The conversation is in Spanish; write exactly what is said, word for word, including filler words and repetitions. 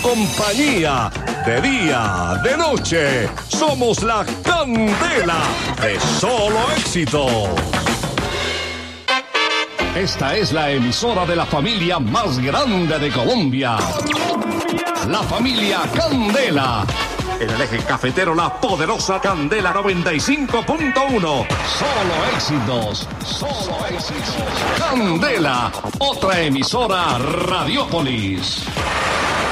compañía, de día, de noche. Somos la candela de Solo Éxitos. Esta es la emisora de la familia más grande de Colombia. La familia Candela. En el eje cafetero, la poderosa Candela noventa y cinco punto uno. Solo éxitos. Solo éxitos. Candela. Otra emisora Radiópolis.